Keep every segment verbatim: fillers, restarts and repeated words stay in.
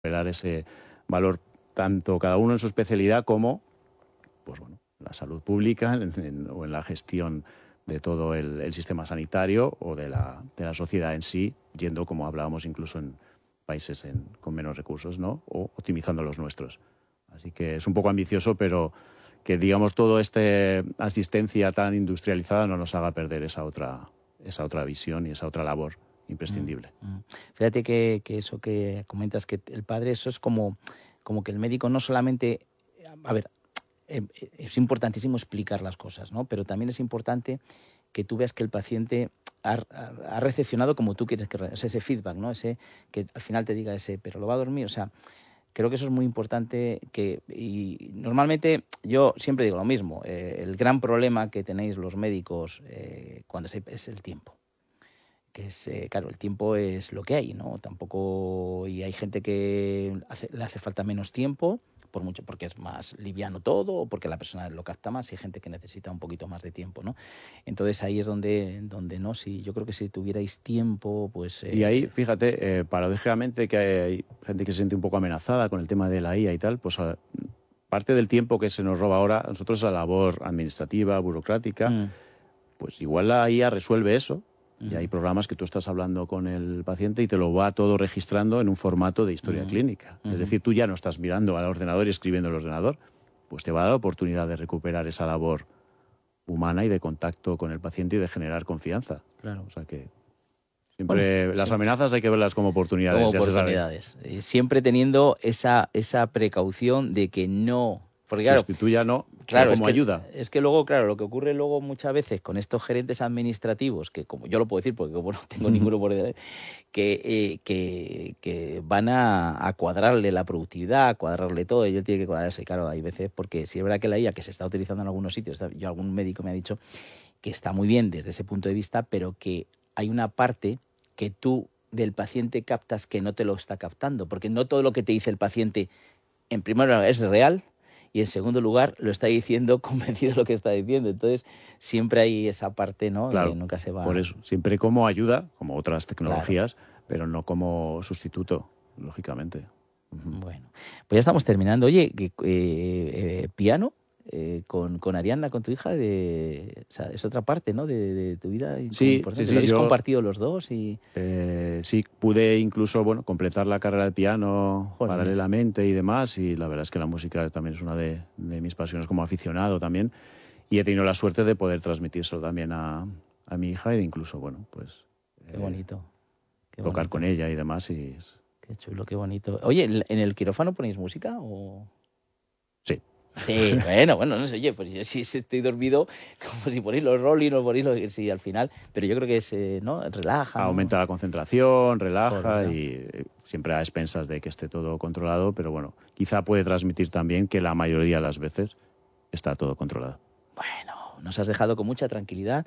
recuperar ese valor, tanto cada uno en su especialidad como, pues bueno, la salud pública en, en, o en la gestión de todo el, el sistema sanitario o de la, de la sociedad en sí, yendo, como hablábamos, incluso en países en, con menos recursos, ¿no? O optimizando los nuestros. Así que es un poco ambicioso, pero que, digamos, toda esta asistencia tan industrializada no nos haga perder esa otra, esa otra visión y esa otra labor imprescindible. Mm, mm. Fíjate que, que eso que comentas, que el padre, eso es como, como que el médico no solamente... A ver, eh, es importantísimo explicar las cosas, ¿no? Pero también es importante que tú veas que el paciente ha, ha recepcionado como tú quieres que... O sea, ese feedback, ¿no? Ese que al final te diga ese, pero lo va a dormir, o sea... Creo que eso es muy importante que, y normalmente yo siempre digo lo mismo, eh, el gran problema que tenéis los médicos eh, cuando se, es el tiempo. Que es, eh, claro, el tiempo es lo que hay, ¿no? Tampoco, y hay gente que hace, le hace falta menos tiempo, por mucho porque es más liviano todo, o porque la persona lo capta más, y hay gente que necesita un poquito más de tiempo, ¿no? Entonces ahí es donde, donde no, si yo creo que si tuvierais tiempo, pues... Eh... Y ahí, fíjate, eh, paradójicamente que hay gente que se siente un poco amenazada con el tema de la I A y tal, pues a, parte del tiempo que se nos roba ahora, nosotros la labor administrativa, burocrática, mm. pues igual la I A resuelve eso. Y hay programas que tú estás hablando con el paciente y te lo va todo registrando en un formato de historia uh-huh. clínica. Uh-huh. Es decir, tú ya no estás mirando al ordenador y escribiendo en el ordenador, pues te va a dar la oportunidad de recuperar esa labor humana y de contacto con el paciente y de generar confianza. Claro. O sea que siempre bueno, las sí. amenazas hay que verlas como oportunidades. Como oportunidades. Ya se sabe. Siempre teniendo esa, esa precaución de que no... Porque claro, sustituya no, claro, como es que, ayuda. Es que luego, claro, lo que ocurre luego muchas veces con estos gerentes administrativos, que como yo lo puedo decir porque como no tengo ninguno por delante, que, eh, que, que van a, a cuadrarle la productividad, a cuadrarle todo, ellos tienen que cuadrarse, claro, hay veces, porque si es verdad que la I A que se está utilizando en algunos sitios, yo algún médico me ha dicho que está muy bien desde ese punto de vista, pero que hay una parte que tú del paciente captas que no te lo está captando, porque no todo lo que te dice el paciente, en primer lugar, es real, y en segundo lugar lo está diciendo convencido de lo que está diciendo. Entonces siempre hay esa parte, ¿no? Claro, que nunca se va... por eso, siempre como ayuda, como otras tecnologías, claro. pero no como sustituto, lógicamente. Uh-huh. Bueno, pues ya estamos terminando. Oye, eh, eh, piano eh, con, con Ariadna, con tu hija, de, o sea, es otra parte, ¿no? De, de tu vida. Sí, sí, sí. ¿Lo habéis yo, compartido los dos? Y... Eh, sí, pude incluso bueno, completar la carrera de piano Joder. paralelamente y demás, y la verdad es que la música también es una de, de mis pasiones como aficionado también, y he tenido la suerte de poder transmitírselo también a, a mi hija y de incluso, bueno, pues... Qué bonito. Eh, Qué tocar bonito. con ella y demás. Y... Qué chulo, qué bonito. Oye, ¿en el quirófano ponéis música o...? Sí. Sí, bueno, bueno, no sé, oye, pues yo sí estoy dormido, como si ponéis los rolling o ponéis los, sí, al final, pero yo creo que es, eh, ¿no? Relaja. Aumenta ¿no? la concentración, relaja Joder, y siempre a expensas de que esté todo controlado, pero bueno, quizá puede transmitir también que la mayoría de las veces está todo controlado. Bueno, nos has dejado con mucha tranquilidad.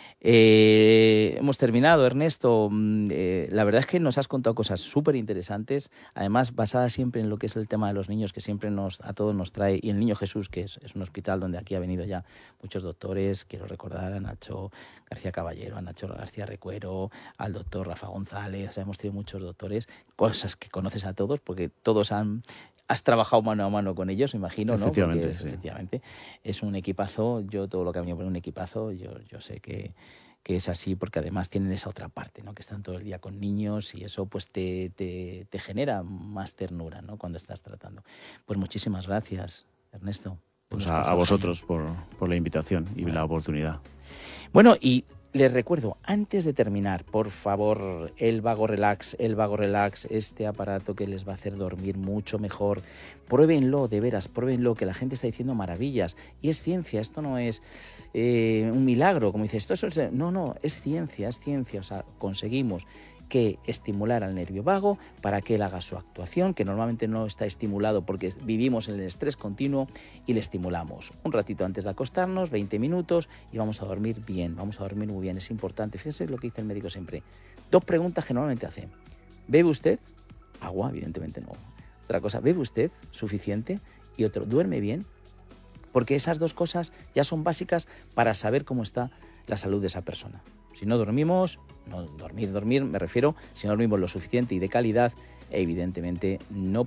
Eh, hemos terminado, Ernesto. Eh, la verdad es que nos has contado cosas súper interesantes, además basadas siempre en lo que es el tema de los niños, que siempre nos a todos nos trae, y el Niño Jesús, que es, es un hospital donde aquí ha venido ya muchos doctores. Quiero recordar a Nacho García Caballero, a Nacho García Recuero, al doctor Rafa González. O sea, hemos tenido muchos doctores, cosas que conoces a todos, porque todos han... Has trabajado mano a mano con ellos, imagino, ¿no? Efectivamente, Porque, sí. Efectivamente. Es un equipazo. Yo todo lo que ha venido por un equipazo, yo, yo sé que, que es así, porque además tienen esa otra parte, ¿no? Que están todo el día con niños y eso pues te, te, te genera más ternura, ¿no? Cuando estás tratando. Pues muchísimas gracias, Ernesto. Pues a, a vosotros por, por la invitación y bueno. la oportunidad. Bueno, y... les recuerdo, antes de terminar, por favor, el Vago Relax, el Vago Relax, este aparato que les va a hacer dormir mucho mejor. Pruébenlo, de veras, pruébenlo, que la gente está diciendo maravillas. Y es ciencia, esto no es eh, un milagro, como dices, esto es, no, no, es ciencia, es ciencia. O sea, conseguimos que estimular al nervio vago para que él haga su actuación, que normalmente no está estimulado porque vivimos en el estrés continuo, y le estimulamos un ratito antes de acostarnos, veinte minutos, y vamos a dormir bien, vamos a dormir muy bien, es importante. Fíjense lo que dice el médico siempre. Dos preguntas que normalmente hace. ¿Bebe usted? Agua, evidentemente no. Otra cosa, ¿bebe usted suficiente? Y otro, ¿duerme bien? Porque esas dos cosas ya son básicas para saber cómo está la salud de esa persona. Si no dormimos, no dormir, dormir, me refiero, si no dormimos lo suficiente y de calidad, evidentemente no